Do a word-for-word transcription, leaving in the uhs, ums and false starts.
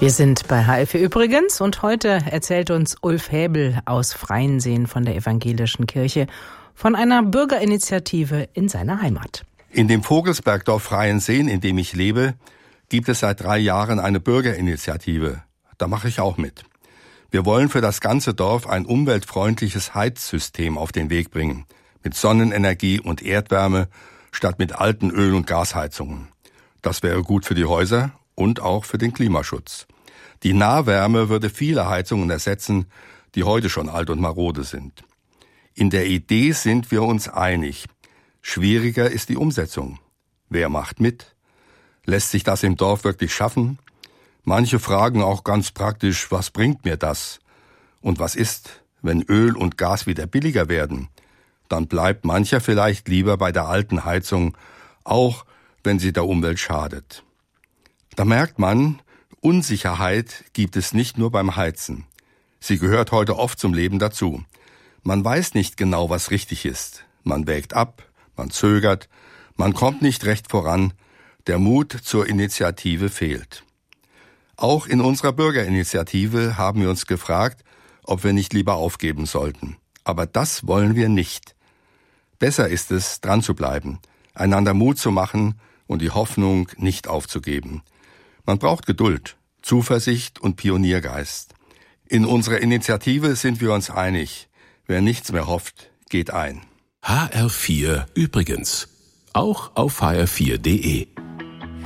Wir sind bei H F übrigens und heute erzählt uns Ulf Häbel aus Freienseen von der Evangelischen Kirche von einer Bürgerinitiative in seiner Heimat. In dem Vogelsbergdorf Freienseen, in dem ich lebe, gibt es seit drei Jahren eine Bürgerinitiative. Da mache ich auch mit. Wir wollen für das ganze Dorf ein umweltfreundliches Heizsystem auf den Weg bringen, mit Sonnenenergie und Erdwärme statt mit alten Öl- und Gasheizungen. Das wäre gut für die Häuser und auch für den Klimaschutz. Die Nahwärme würde viele Heizungen ersetzen, die heute schon alt und marode sind. In der Idee sind wir uns einig. Schwieriger ist die Umsetzung. Wer macht mit? Lässt sich das im Dorf wirklich schaffen? Manche fragen auch ganz praktisch, was bringt mir das? Und was ist, wenn Öl und Gas wieder billiger werden? Dann bleibt mancher vielleicht lieber bei der alten Heizung, auch wenn sie der Umwelt schadet. Da merkt man, Unsicherheit gibt es nicht nur beim Heizen. Sie gehört heute oft zum Leben dazu. Man weiß nicht genau, was richtig ist. Man wägt ab, man zögert, man kommt nicht recht voran. Der Mut zur Initiative fehlt. Auch in unserer Bürgerinitiative haben wir uns gefragt, ob wir nicht lieber aufgeben sollten. Aber das wollen wir nicht. Besser ist es, dran zu bleiben, einander Mut zu machen und die Hoffnung nicht aufzugeben. Man braucht Geduld, Zuversicht und Pioniergeist. In unserer Initiative sind wir uns einig. Wer nichts mehr hofft, geht ein. H R vier übrigens. Auch auf h r vier punkt de.